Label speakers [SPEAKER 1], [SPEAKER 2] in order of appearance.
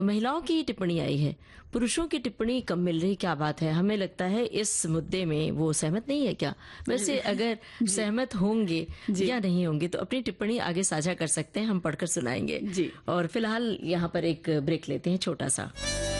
[SPEAKER 1] महिलाओं की टिप्पणी आई है, पुरुषों की टिप्पणी कम मिल रही, क्या बात है? हमें लगता है इस मुद्दे में वो सहमत नहीं है क्या? वैसे अगर
[SPEAKER 2] जी,
[SPEAKER 1] सहमत होंगे
[SPEAKER 2] जी,
[SPEAKER 1] या नहीं होंगे तो अपनी टिप्पणी आगे साझा कर सकते हैं, हम पढ़कर सुनाएंगे।
[SPEAKER 2] जी।
[SPEAKER 1] और फिलहाल यहाँ पर एक ब्रेक लेते हैं छोटा सा।